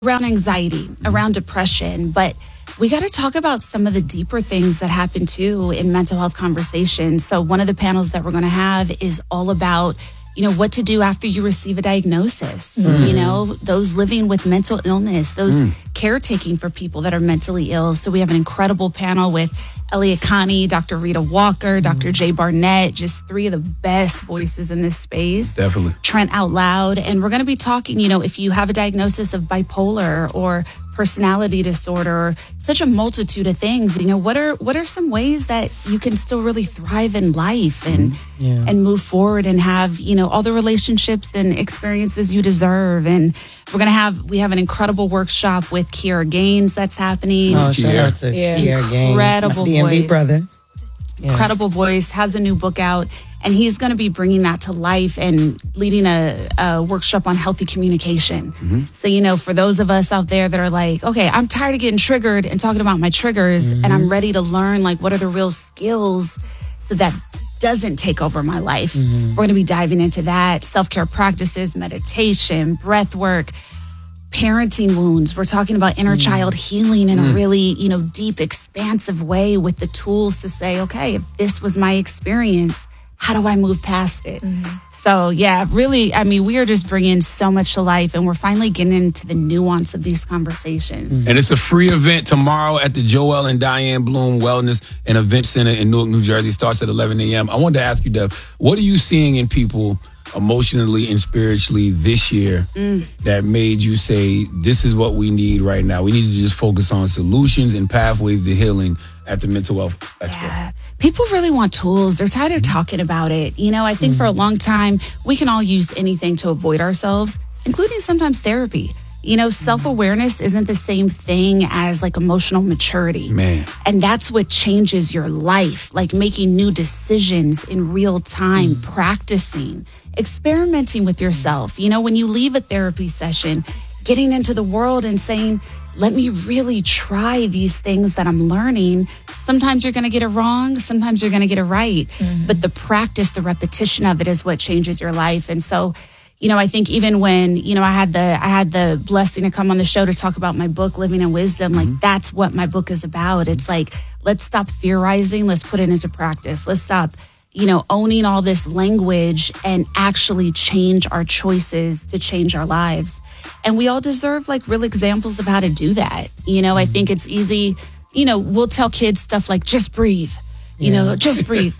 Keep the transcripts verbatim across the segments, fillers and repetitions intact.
around anxiety, around depression, but we got to talk about some of the deeper things that happen too in mental health conversations. So one of the panels that we're going to have is all about, you know, what to do after you receive a diagnosis, mm. you know, those living with mental illness, those mm. caretaking for people that are mentally ill. So we have an incredible panel with Elliot Connie, Doctor Rita Walker, Doctor Jay Barnett, just three of the best voices in this space. Definitely. Trent Out Loud. And we're going to be talking, you know, if you have a diagnosis of bipolar or personality disorder or such a multitude of things, you know, what are what are some ways that you can still really thrive in life and yeah. and move forward and have, you know, all the relationships and experiences you deserve. And we're going to have, we have an incredible workshop with Kiera Gaines that's happening. Oh, shout out to yeah. Kiera Gaines. Incredible D M V voice. brother. Yeah. Incredible voice, has a new book out, and he's going to be bringing that to life and leading a, a workshop on healthy communication. Mm-hmm. So, you know, for those of us out there that are like, okay, I'm tired of getting triggered and talking about my triggers, mm-hmm. and I'm ready to learn, like, what are the real skills so that doesn't take over my life. Mm-hmm. We're going to be diving into that, self-care practices, meditation, breath work, parenting wounds. We're talking about inner mm. child healing in mm. a really, you know, deep, expansive way with the tools to say, okay, if this was my experience, how do I move past it? Mm-hmm. So, yeah, really, I mean, we are just bringing so much to life, and we're finally getting into the nuance of these conversations. And it's a free event tomorrow at the Joel and Diane Bloom Wellness and Event Center in Newark, New Jersey. It starts at eleven a.m. I wanted to ask you, Dev, what are you seeing in people emotionally and spiritually this year mm. that made you say, this is what we need right now? We need to just focus on solutions and pathways to healing at the Mental Health Expo. Yeah. People really want tools. They're tired of talking about it. You know, I think mm. for a long time, we can all use anything to avoid ourselves, including sometimes therapy. You know, self-awareness isn't the same thing as like emotional maturity. Man. And that's what changes your life, like making new decisions in real time, mm. practicing, experimenting with yourself. You know, when you leave a therapy session, getting into the world and saying, let me really try these things that I'm learning. Sometimes you're going to get it wrong. Sometimes you're going to get it right. Mm-hmm. But the practice, the repetition of it is what changes your life. And so, you know, I think even when, you know, I had the I had the blessing to come on the show to talk about my book, Living in Wisdom, like mm-hmm. that's what my book is about. It's like, let's stop theorizing. Let's put it into practice. Let's stop, you know, owning all this language and actually change our choices to change our lives. And we all deserve like real examples of how to do that. You know, I think it's easy, you know, we'll tell kids stuff like, just breathe, you yeah. know, just breathe.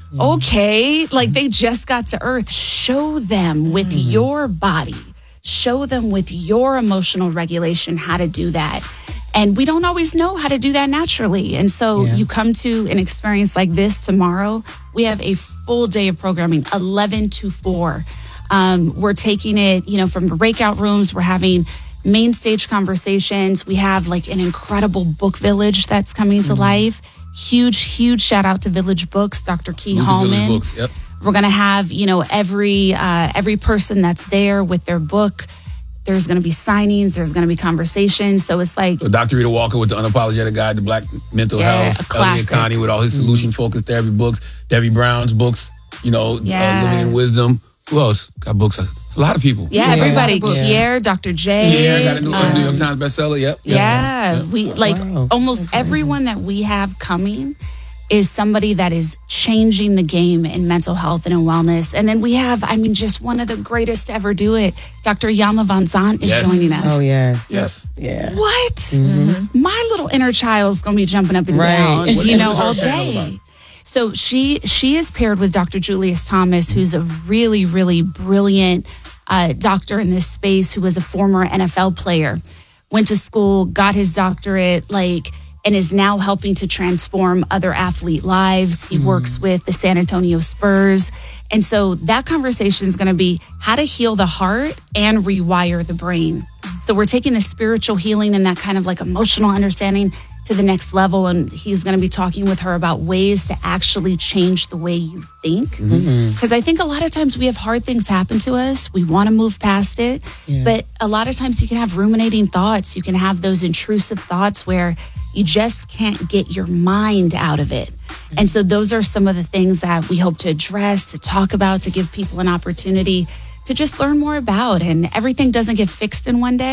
Okay, like they just got to Earth. Show them with mm. your body, show them with your emotional regulation how to do that. And we don't always know how to do that naturally. And so yeah. you come to an experience like this tomorrow. We have a full day of programming, eleven to four. Um, we're taking it, you know, from breakout rooms. We're having main stage conversations. We have like an incredible book village that's coming to mm-hmm. life. Huge, huge shout out to Village Books, Doctor Key Hallman. Books, yep. We're going to have, you know, every uh, every person that's there with their book. There's going to be signings. There's going to be conversations. So it's like... So Doctor Rita Walker with the Unapologetic Guide to Black Mental yeah, Health. Elliot Connie with all his solution-focused therapy books. Debbie Brown's books, you know, yeah. uh, Living in Wisdom. Who else got books? It's a lot of people. Yeah, yeah. everybody. Yeah. Kier, Doctor J. Yeah, got a new um, New York Times bestseller. Yep. Yeah, yeah. yeah. we like wow. almost everyone that we have coming is somebody that is changing the game in mental health and in wellness. And then we have, I mean, just one of the greatest to ever do it. Doctor Yanla Van Zant is yes. joining us. Oh, yes. Yes. Yeah. What? Mm-hmm. My little inner child's going to be jumping up and right. down, you know, all What's her panel day. So she she is paired with Doctor Julius Thomas, who's a really, really brilliant uh, doctor in this space, who was a former N F L player, went to school, got his doctorate, like, and is now helping to transform other athlete lives. He mm. works with the San Antonio Spurs. And so that conversation is going to be how to heal the heart and rewire the brain. So we're taking the spiritual healing and that kind of like emotional understanding to the next level. And he's going to be talking with her about ways to actually change the way you think. Because mm-hmm. I think a lot of times we have hard things happen to us. We want to move past it. Yeah. But a lot of times you can have ruminating thoughts. You can have those intrusive thoughts where you just can't get your mind out of it. Mm-hmm. And so those are some of the things that we hope to address, to talk about, to give people an opportunity to just learn more about. And everything doesn't get fixed in one day,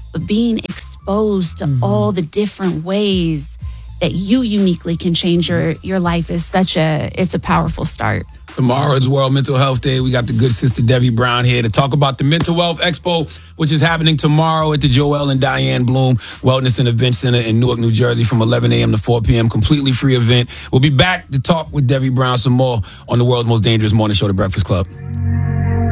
but being exposed to mm-hmm. all the different ways that you uniquely can change your, your life is such a, it's a powerful start. Tomorrow is World Mental Health Day. We got the good sister Debbie Brown here to talk about the Mental Wealth Expo, which is happening tomorrow at the Joel and Diane Bloom Wellness and Event Center in Newark, New Jersey from eleven a.m. to four p.m. Completely free event. We'll be back to talk with Debbie Brown some more on the world's most dangerous morning show, The Breakfast Club.